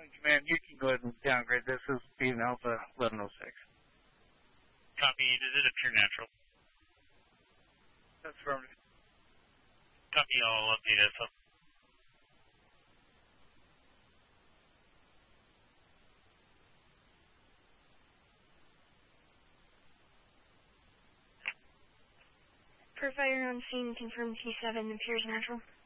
Command, you can go ahead and downgrade. This is being Alpha 1106. Copy. Does it appear natural? That's affirmative. Copy. I'll update us up. Per fire on scene, confirm T7 appears natural.